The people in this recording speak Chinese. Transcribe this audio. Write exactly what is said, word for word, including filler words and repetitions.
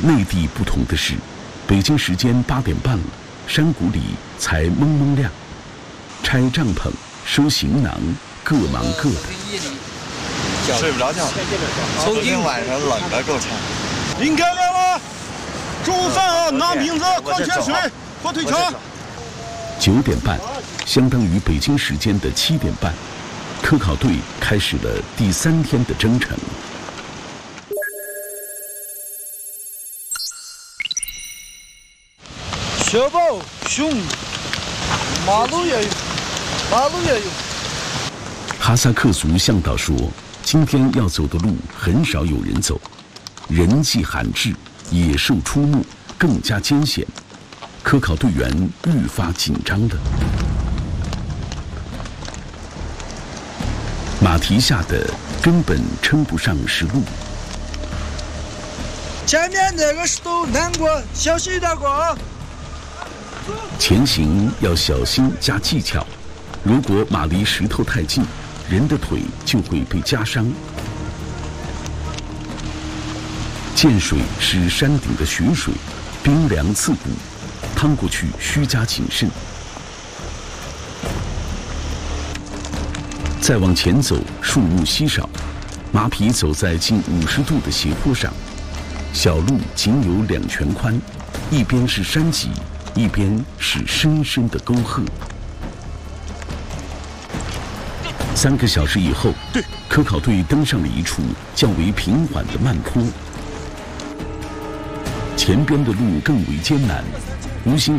内地不同的是，北京时间八点半了，山谷里才蒙蒙亮。拆帐篷、收行囊，各忙各的。 睡不着觉，昨天晚上冷得够呛。 应该来了，中午饭啊，拿瓶子、矿泉水、火腿肠。 九点半，相当于北京时间的七点半，科考队开始了第三天的征程。 小宝熊，马路也有，马路也有。 哈萨克族向导说，今天要走的路很少有人走，人迹罕至，野兽出没，更加艰险。科考队员愈发紧张了。马蹄下的根本称不上是路。 前面那个石头难过，小心一点过啊！ 前行要小心加技巧，如果马离石头太近，人的腿就会被夹伤。涧水是山顶的雪水，冰凉刺骨，趟过去需加谨慎。再往前走，树木稀少，马匹走在近五十度的斜坡上，小路仅有两拳宽，一边是山脊，一边是深深的沟壑。三个小时以后，科考队登上了一处较为平缓的慢坡。前边的路更为艰难，吴兴